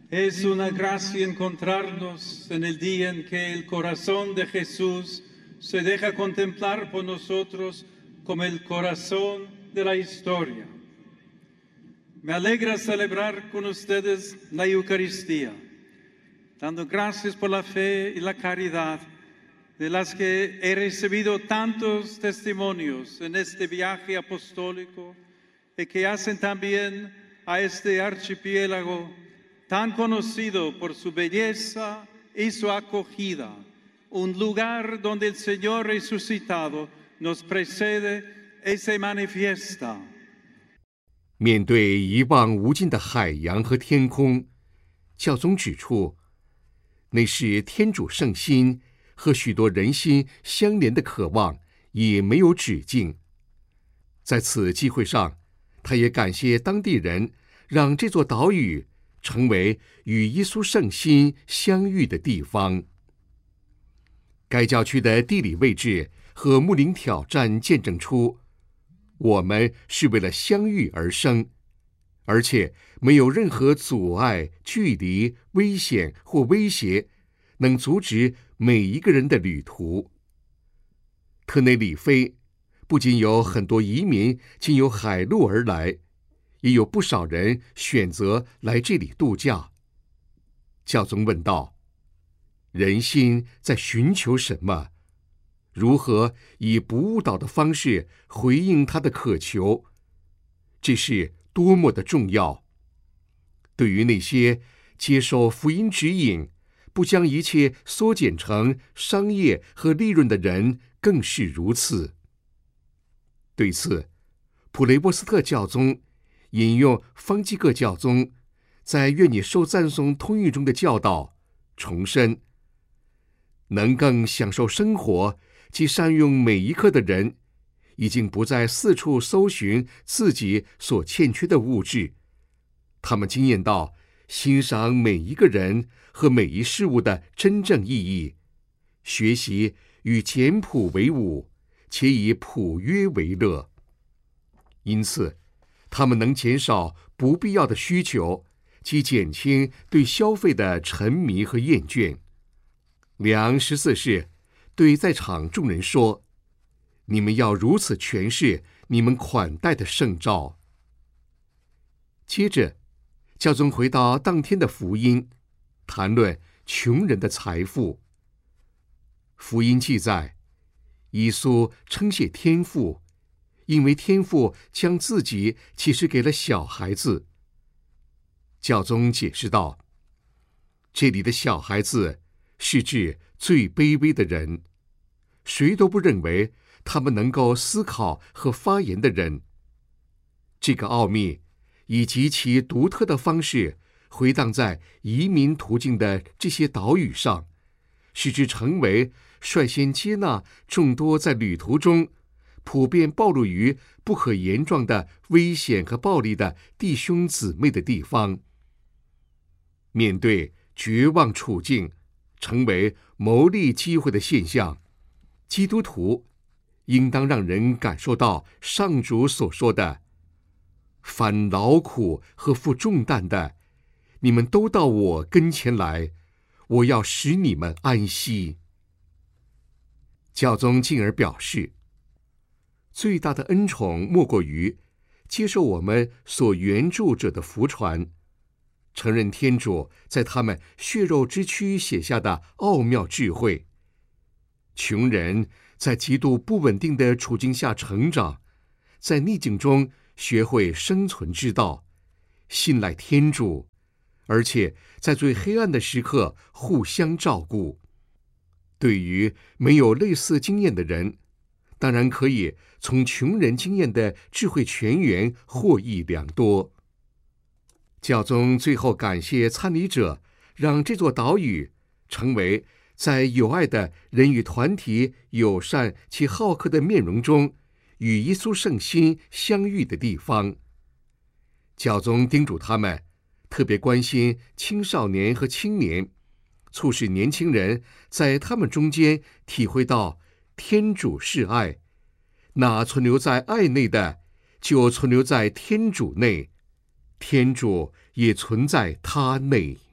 Es una gracia encontrarnos en el día en que el corazón de Jesús se deja contemplar por nosotros como el corazón de la historia. Me alegra celebrar con ustedes la Eucaristía, dando gracias por la fe y la caridad de las que he recibido tantos testimonios en este viaje apostólico y que hacen también a este archipiélago tan conocido por su belleza y su acogida, un lugar donde el Señor resucitado nos precede y se manifiesta。 面对一望无尽的海洋和天空，教宗指出，那是天主圣心和许多人心相连的渴望，也没有止境。在此机会上，他也感谢当地人，让这座岛屿成为与耶稣圣心相遇的地方。该教区的地理位置和牧灵挑战见证出，我们是为了相遇而生，而且没有任何阻碍、距离、危险或威胁能阻止每一个人的旅途。特内里菲不仅有很多移民经由海路而来，也有不少人选择来这里度假。教宗问道：人心在寻求什么？如何以不误导的方式回应他的渴求？这是多么的重要！对于那些接受福音指引，不将一切缩减成商业和利润的人，更是如此。对此，普雷波斯特教宗引用方济各教宗在愿你受赞颂通谕中的教导，重申：能更享受生活及善用每一刻的人，已经不再四处搜寻自己所欠缺的物质，他们经验到欣赏每一个人和每一事物的真正意义，学习与简朴为伍，且以朴约为乐。因此，他们能减少不必要的需求，及减轻对消费的沉迷和厌倦。良14世对在场众人说：你们要如此诠释你们款待的圣召。接着，教宗回到当天的福音，谈论穷人的财富。福音记载，耶稣称谢天父，因为天父将自己启示给了小孩子。教宗解释道，这里的小孩子是指最卑微的人，谁都不认为他们能够思考和发言的人。这个奥秘以极其独特的方式回荡在移民途径的这些岛屿上，使之成为率先接纳众多在旅途中普遍暴露于不可言状的危险和暴力的弟兄姊妹的地方。面对绝望处境成为牟利机会的现象，基督徒应当让人感受到上主所说的：凡劳苦和负重担的，你们都到我跟前来，我要使你们安息。教宗进而表示，最大的恩宠莫过于接受我们所援助者的福传，承认天主在他们血肉之躯写下的奥妙智慧。穷人在极度不稳定的处境下成长，在逆境中学会生存之道，信赖天主，而且在最黑暗的时刻互相照顾。对于没有类似经验的人，当然可以从穷人经验的智慧泉源获益良多。教宗最后感谢参礼者，让这座岛屿成为在有爱的人与团体友善且好客的面容中与耶稣圣心相遇的地方。教宗叮嘱他们特别关心青少年和青年，促使年轻人在他们中间体会到天主是爱，那存留在爱内的，就存留在天主内，天主也存在他内。